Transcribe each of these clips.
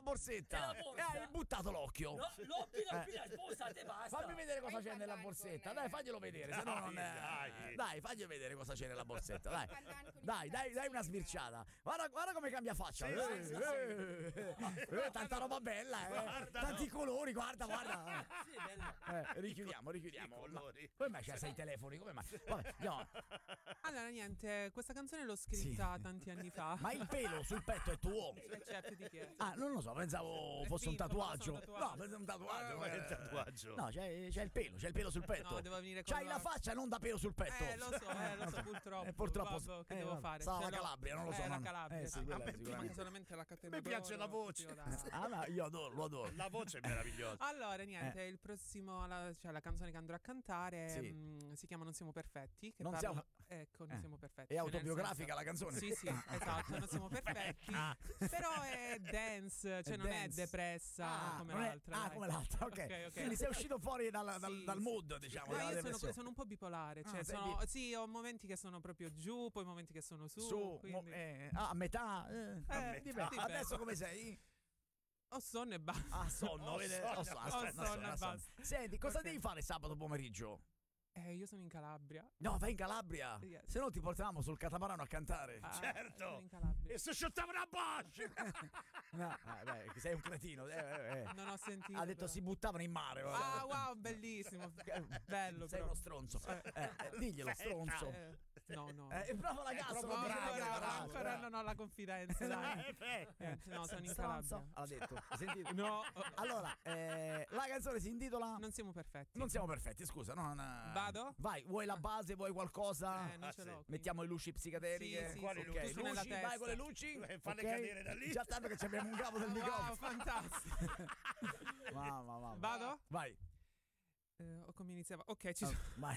la borsetta E la borsa? e hai buttato l'occhio. No, l'occhio, sposate, basta. Fammi vedere cosa c'è nella borsetta. Dai, faglielo vedere, se no non Dai, faglielo vedere cosa c'è nella borsetta. Dai una sbirciata. Guarda come cambia faccia. Tanta roba bella, tanti colori, guarda. Sì, bello. Richiudiamo. Come mai c'hai 6 telefoni? Come mai? Vabbè, andiamo. Allora, niente, questa canzone l'ho scritta tanti anni fa. Ma il pelo sul petto è tuo? Certo, di chi è? Ah, non lo so, pensavo fosse un tatuaggio. No, pensavo un tatuaggio. Ma che tatuaggio? No, c'è il pelo sul petto. No, devo venire con C'hai la faccia non da pelo sul petto. Lo so, purtroppo. Purtroppo Vabbè, che devo fare? Stava la Calabria, non lo so. La Calabria. Sì, quella Manca sicuramente. solamente la catena. Mi piace la voce. Ah, no, io lo adoro. La voce è meravigliosa. Allora, niente, il prossimo, la canzone che andrò a cantare si chiama Non siamo perfetti. Che Non parla, siamo- non siamo perfetti. È Cioè, nel autobiografica senso- la canzone? Sì, esatto, non siamo perfetti. Però è dance, cioè non è dance. depressa come non è- l'altra. dai. come l'altra, ok. Quindi sei uscito fuori dal mood, diciamo. No, dalla io depressione. sono un po' bipolare, cioè sei ho momenti che sono proprio giù, poi momenti che sono su. Quindi a metà. dipende. Adesso come sei? ho sonno e basta. Ah, sonno, vede? sonno e basta. Senti, cosa devi fare sabato pomeriggio? Io sono in Calabria. No, vai in Calabria. Yes. Se no ti portavamo sul catamarano a cantare. Certo. Sono in Calabria. E se sciuttavano a Bosch! No, beh, sei un cretino. Non ho sentito. Ha detto però. si buttavano in mare. Ah, wow, bellissimo. Bello. Sei però. uno stronzo. Diglielo, stronzo. No. È proprio la cazzo. troppo bravo, Ancora non ho la confidenza. dai. No, sono in Calabria. Ha detto. Hai sentito? No. Allora, la canzone si intitola Non siamo perfetti. Non siamo perfetti, scusa. Vado? Vai, vuoi la base, vuoi qualcosa? Non ce l'ho. quindi. Mettiamo le luci psichedeliche. Sì, Quali sì, luci? tutto nella Luci, testa. vai con le luci. Falle ok? cadere da lì. Già tanto che abbiamo un cavo del Wow, microfono. fantastico. Mamma. Vado? Vai. Come iniziava? Ok, ci sono. Vai.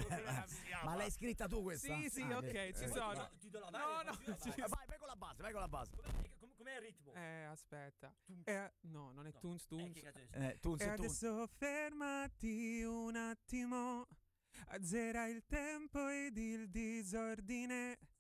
Ma l'hai scritta tu questa? Sì, Ah, ok, ci sono. Ti do la No, mano. no, Vai con la base. Com'è il ritmo? Aspetta. No, non è Tunes. Che cazzo è? Tu, E adesso fermati un attimo. Azzera il tempo ed il disordine.